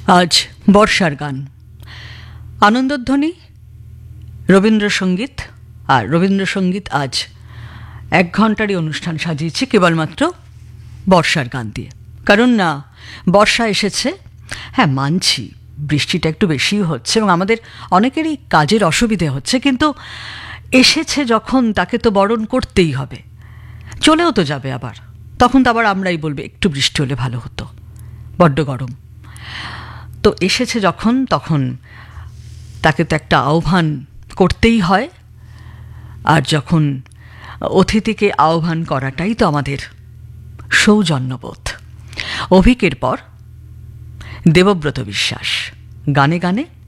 আজ বর্ষার গান, আনন্দধ্বনি, রবীন্দ্রসঙ্গীত। আর রবীন্দ্রসঙ্গীত আজ 1 ঘন্টারই অনুষ্ঠান সাজিয়েছি কেবলমাত্র বর্ষার গান দিয়ে। কারণ না, বর্ষা এসেছে। হ্যাঁ, মানছি বৃষ্টিটা একটু বেশিই হচ্ছে এবং আমাদের অনেকেরই কাজের অসুবিধে হচ্ছে, কিন্তু এসেছে যখন তাকে তো বরণ করতেই হবে। চলেও তো যাবে আবার, তখন তো আবার আমরাই বলবে একটু বৃষ্টি হলে ভালো হতো, বড্ড গরম। তো এসেছে যখন, তখন তাকে তো একটা আহ্বান করতেই হয়। আর যখন অতিথিকে আহ্বান করাটাই তো আমাদের সৌজন্যবোধ। অভিকের পর দেবব্রত বিশ্বাস, গানে গানে